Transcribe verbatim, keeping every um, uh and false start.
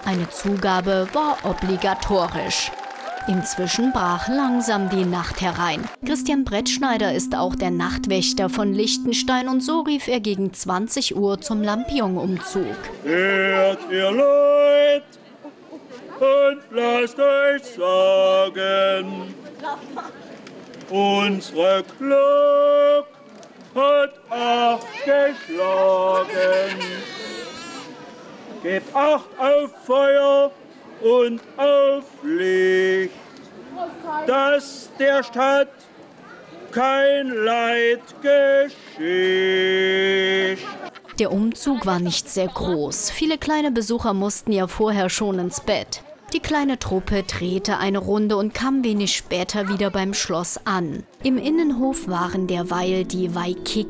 Eine Zugabe war obligatorisch. Inzwischen brach langsam die Nacht herein. Christian Brettschneider ist auch der Nachtwächter von Liechtenstein und so rief er gegen zwanzig Uhr zum Lampion-Umzug. Hört ihr Leute und lasst euch sagen, unsere Glocke hat acht geschlagen. Gebt Acht auf Feuer und auf Licht, dass der Stadt kein Leid geschieht. Der Umzug war nicht sehr groß. Viele kleine Besucher mussten ja vorher schon ins Bett. Die kleine Truppe drehte eine Runde und kam wenig später wieder beim Schloss an. Im Innenhof waren derweil die Waikiki